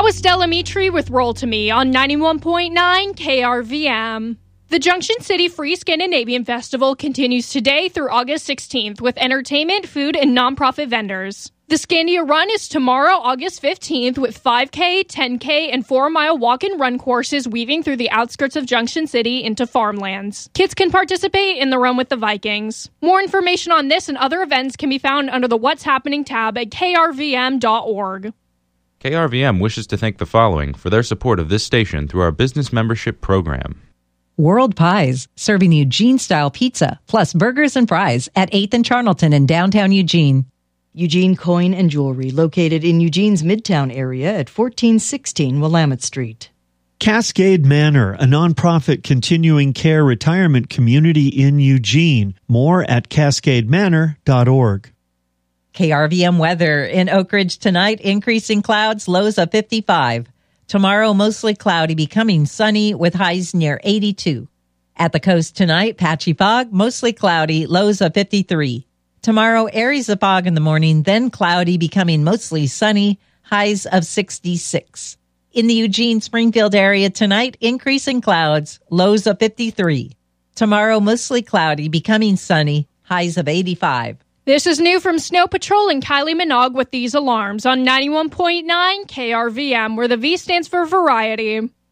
was Stella Mitri with Roll to Me on 91.9 KRVM. The Junction City Free Scandinavian Festival continues today through August 16th with entertainment, food, and nonprofit vendors. The Scandia Run is tomorrow, August 15th, with 5K, 10K, and 4-mile walk and run courses weaving through the outskirts of Junction City into farmlands. Kids can participate in the Run with the Vikings. More information on this and other events can be found under the What's Happening tab at krvm.org. KRVM wishes to thank the following for their support of this station through our business membership program. World Pies, serving Eugene-style pizza, plus burgers and fries at 8th and Charnelton in downtown Eugene. Eugene Coin and Jewelry, located in Eugene's Midtown area at 1416 Willamette Street. Cascade Manor, a nonprofit continuing care retirement community in Eugene. More at cascademanor.org. KRVM weather in Oak Ridge tonight, increasing clouds, lows of 55. Tomorrow, mostly cloudy, becoming sunny with highs near 82. At the coast tonight, patchy fog, mostly cloudy, lows of 53. Tomorrow, areas of fog in the morning, then cloudy, becoming mostly sunny, highs of 66. In the Eugene-Springfield area tonight, increasing clouds, lows of 53. Tomorrow, mostly cloudy, becoming sunny, highs of 85. This is new from Snow Patrol and Kylie Minogue with these alarms on 91.9 KRVM, where the V stands for variety.